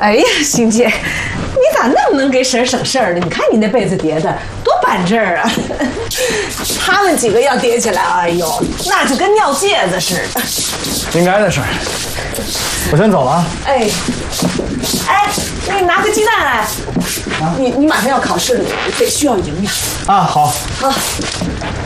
哎呀，欣姐，你咋那么能给婶省事儿呢？你看你那被子叠的多板正啊！他们几个要叠起来，哎呦，那就跟尿介子似的。 应该的事儿。我先走了啊。 哎，那你拿个鸡蛋来。啊，你马上要考试了，得需要营养。 啊，好。 好。